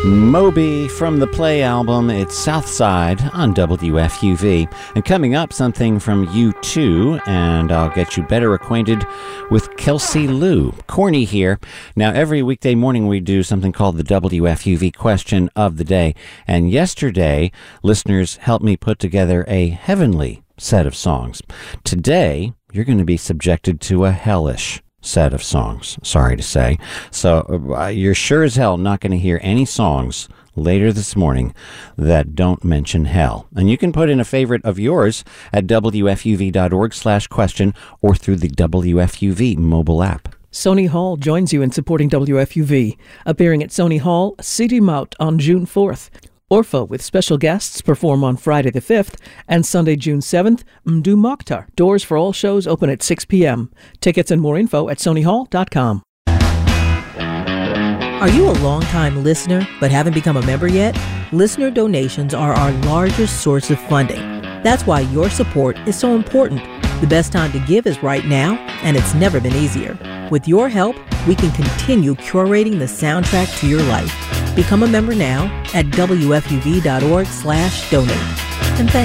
Moby from the Play album, it's Southside on WFUV. And coming up, something from U2, and I'll get you better acquainted with Kelsey Lou. Corny here. Now, every weekday morning we do something called the WFUV Question of the Day. And yesterday, listeners helped me put together a heavenly set of songs. Today, you're going to be subjected to a hellish set of songs, sorry to say. So you're sure as hell not going to hear any songs later this morning that don't mention hell. And you can put in a favorite of yours at wfuv.org/question or through the WFUV mobile app. Sony Hall joins you in supporting WFUV, appearing at Sony Hall, City Mout on June 4th. Orpha with special guests perform on Friday the 5th and Sunday, June 7th, Mdu Mokhtar. Doors for all shows open at 6 p.m. Tickets and more info at sonyhall.com. Are you a long-time listener but haven't become a member yet? Listener donations are our largest source of funding. That's why your support is so important. The best time to give is right now, and it's never been easier. With your help, we can continue curating the soundtrack to your life. Become a member now at wfuv.org/donate. And thanks.